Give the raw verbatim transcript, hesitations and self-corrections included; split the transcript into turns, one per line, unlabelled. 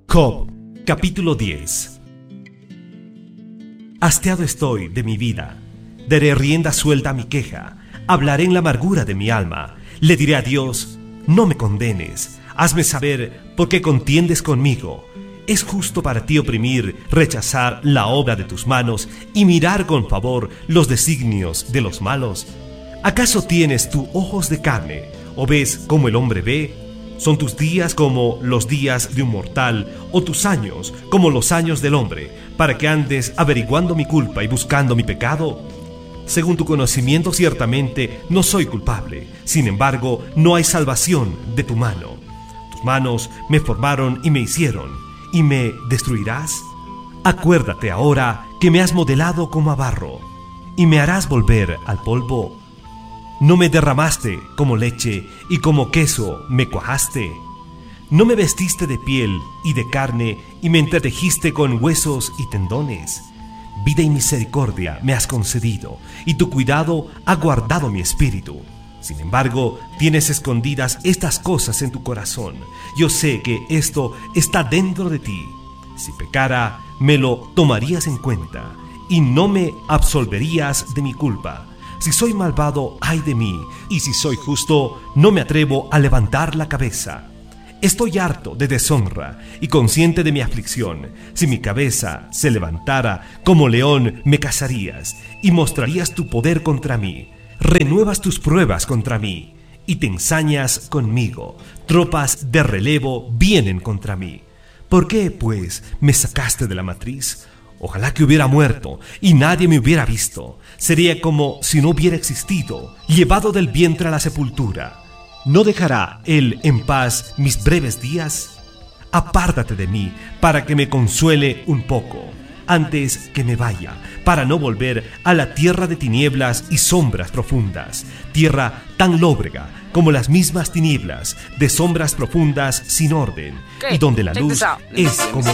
Job, capítulo diez. Hastiado estoy de mi vida. Daré rienda suelta a mi queja. Hablaré en la amargura de mi alma. Le diré a Dios: no me condenes. Hazme saber por qué contiendes conmigo. ¿Es justo para ti oprimir, rechazar la obra de tus manos y mirar con favor los designios de los malos? ¿Acaso tienes tú ojos de carne, o ves como el hombre ve? ¿Son tus días como los días de un mortal, o tus años como los años del hombre, para que andes averiguando mi culpa y buscando mi pecado? Según tu conocimiento, ciertamente no soy culpable. Sin embargo, no hay salvación de tu mano. Tus manos me formaron y me hicieron, ¿y me destruirás? Acuérdate ahora que me has modelado como a barro, y me harás volver al polvo. ¿No me derramaste como leche y como queso me cuajaste? ¿No me vestiste de piel y de carne y me entretejiste con huesos y tendones? Vida y misericordia me has concedido, y tu cuidado ha guardado mi espíritu. Sin embargo, tienes escondidas estas cosas en tu corazón. Yo sé que esto está dentro de ti. Si pecara, me lo tomarías en cuenta, y no me absolverías de mi culpa. Si soy malvado, ay de mí, y si soy justo, no me atrevo a levantar la cabeza. Estoy harto de deshonra y consciente de mi aflicción. Si mi cabeza se levantara, como león me cazarías, y mostrarías tu poder contra mí. Renuevas tus pruebas contra mí, y te ensañas conmigo. Tropas de relevo vienen contra mí. ¿Por qué, pues, me sacaste de la matriz? Ojalá que hubiera muerto y nadie me hubiera visto. Sería como si no hubiera existido, llevado del vientre a la sepultura. ¿No dejará Él en paz mis breves días? Apártate de mí para que me consuele un poco, antes que me vaya, para no volver a la tierra de tinieblas y sombras profundas, tierra tan lóbrega como las mismas tinieblas, de sombras profundas sin orden, y donde la luz es como